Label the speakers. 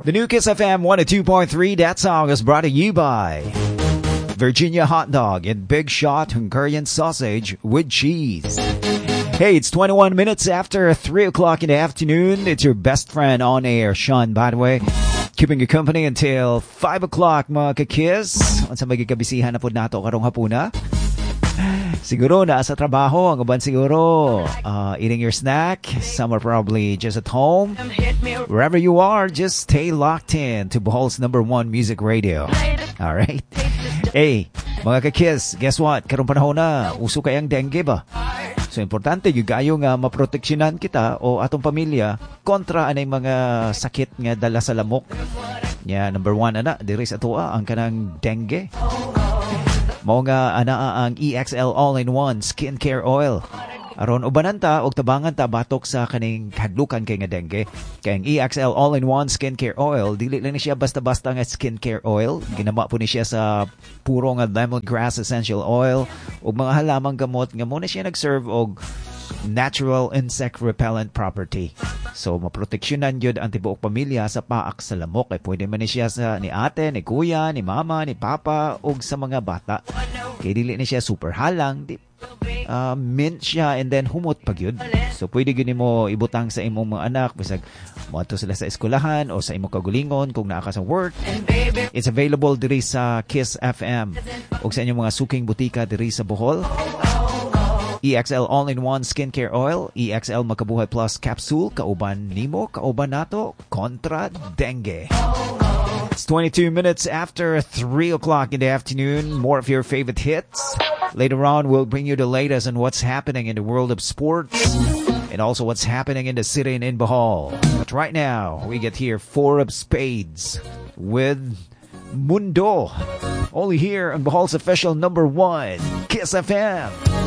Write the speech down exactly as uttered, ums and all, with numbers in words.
Speaker 1: The new Kiss F M one oh two point three, that song is brought to you by Virginia Hot Dog and Big Shot Hungarian Sausage with Cheese. Hey, it's twenty-one minutes after three o'clock in the afternoon. It's your best friend on air, Sean, by the way. Keeping you company until five o'clock, mga kakiss. Kung sa magigabisihan na po nato karong hapuna. Siguro nasa trabaho, ang uban siguro uh, eating your snack. Some are probably just at home. Wherever you are, just stay locked in to Bohol's number one music radio. Alright? Hey, mga kakiss, guess what? Karong panahon na, uso kayang dengue ba? So, importante yung gayo nga maproteksyonan kita o atong pamilya kontra anay mga sakit nga dala sa lamok. Yeah, number one, ana, diri sa atoa, ang kanang dengue. Mao nga anaa ang E X L All-in-One Skincare Oil. Aron ubananta og tabangan ta batok sa kaning kadlukan kay nga dengue. Kay ang E X L All-in-One Skincare Oil, dili lang ni siya basta-basta nga skincare oil. Ginama po ni siya sa puro nga lemongrass essential oil ug mga halamang gamot nga mo na siya nag-serve og natural insect repellent property. So, maproteksyonan yun ang tibuok pamilya sa paak sa lamok. Ay pwede man ni siya sa ni ate, ni kuya, ni mama, ni papa, o sa mga bata. Kaya dili ni siya super halang. Di, uh, mint siya and then humot pag yun. So, pwede gini mo ibutang sa imong mga anak. Bisag, moto sila sa eskulahan o sa imong kagulingon kung naa ka sa work. It's available diri sa Kiss F M o sa inyong mga suking butika diri sa Bohol. E X L All-in-One Skincare Oil, E X L Makabuhay Plus Capsule, kauban nimo, kauban nato, kontra dengue. It's twenty-two minutes after three o'clock in the afternoon. More of your favorite hits. Later on, we'll bring you the latest on what's happening in the world of sports and also what's happening in the city and in Bohol. But right now, we get here Four of Spades with Mundo. Only here on Bohol's official number one, Kiss F M.